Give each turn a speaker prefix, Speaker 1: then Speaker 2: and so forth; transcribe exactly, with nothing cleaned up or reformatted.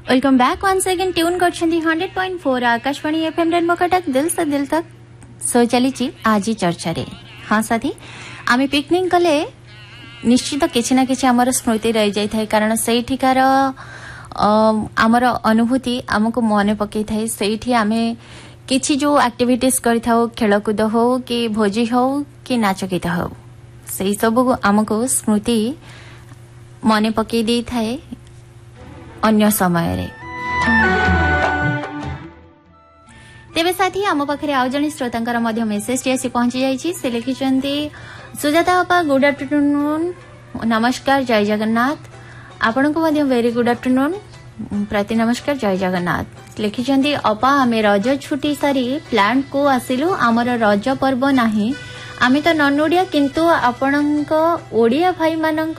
Speaker 1: Welcome back once again tune करछंदी hundred point four Akashvani FM rainbow Cuttack दिल से दिल तक सो चलीची आज चर्चा रे। हाँ साथी आमे पिकनिक गले निश्चित किछि ना किछि हमर स्मृति रह जाय थाय कारण सेठिकार हमर अनुभूति हमको मने पकई थाय। सेठी आमे किछि जो एक्टिविटीज करिथाओ खेलकूद हो कि भोजी हो कि नाच गीत हो सेही सब हमको स्मृति मने पकई दी थाय अन्य समय रे। तेबे साथी आम पाखे आउ जने श्रोतांकर मध्य मेसेज टी आसी पहुंची जाइछि। से लिखिछन्ती सुजाता अपा गुड आफ्टरनून नमस्कार जय जगन्नाथ आपण को मध्य वेरी गुड आफ्टरनून प्रति नमस्कार जय जगन्नाथ। लिखिछन्ती अपा आमे रज छुट्टी सारी प्लांट को आसिलु आमर रज पर्व नाही आमे तो नन ओडिया किंतु आपणक ओडिया भाई मानक